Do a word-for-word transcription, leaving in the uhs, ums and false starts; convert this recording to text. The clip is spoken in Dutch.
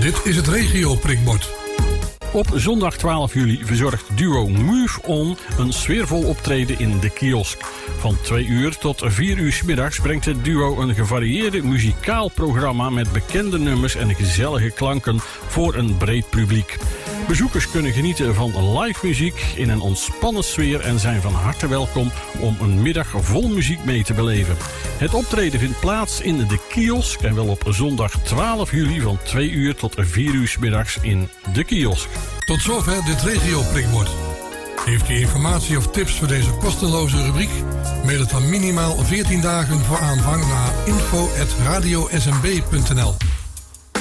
Dit is het regio prikbord. Op zondag twaalf juli verzorgt duo Move On een sfeervol optreden in de kiosk. Van twee uur tot vier uur 's middags brengt het duo een gevarieerde muzikaal programma met bekende nummers en gezellige klanken voor een breed publiek. Bezoekers kunnen genieten van live muziek in een ontspannen sfeer en zijn van harte welkom om een middag vol muziek mee te beleven. Het optreden vindt plaats in de kiosk en wel op zondag twaalf juli van twee uur tot vier uur 's middags in de kiosk. Tot zover dit regio prikbord. Heeft u informatie of tips voor deze kosteloze rubriek? Mail het dan minimaal veertien dagen voor aanvang naar info at radio s m b punt n l.